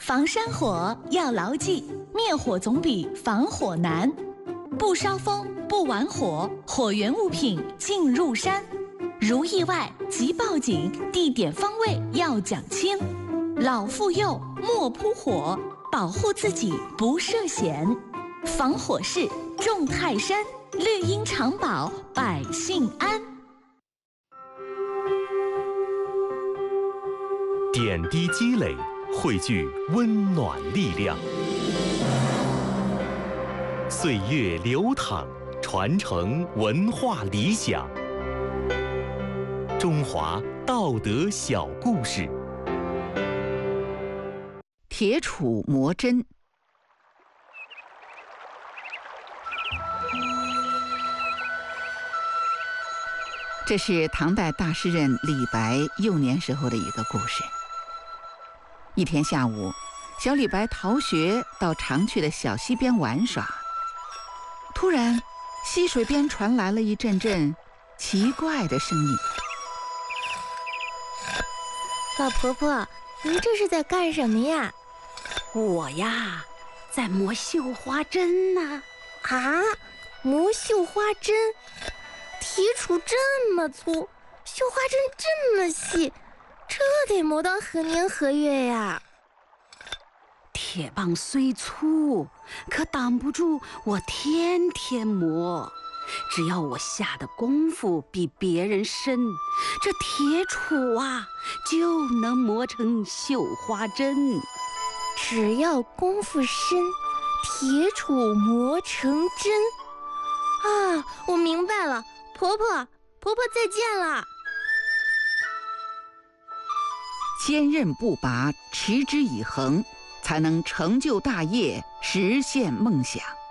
防山火要牢记，灭火总比防火难。不烧风，不玩火，火源物品进入山。如意外即报警，地点方位要讲清。老妇幼莫扑火，保护自己不涉险。防火势重泰山，绿荫长保百姓安。 点滴积累，汇聚温暖力量。岁月流淌，传承文化理想。中华道德小故事。 铁杵磨针。这是唐代大诗人李白幼年时候的一个故事。一天下午，小李白逃学到常去的小溪边玩耍，突然溪水边传来了一阵阵奇怪的声音。 老婆婆，您这是在干什么呀？ 我呀，在磨绣花针呢。 啊，磨绣花针？铁杵这么粗，绣花针这么细，这得磨到何年何月呀？ 铁棒虽粗，可挡不住我天天磨。只要我下的功夫比别人深，这铁杵啊就能磨成绣花针。 只要功夫深，铁杵磨成针。啊，我明白了，婆婆再见了。 坚韧不拔，持之以恒，才能成就大业，实现梦想。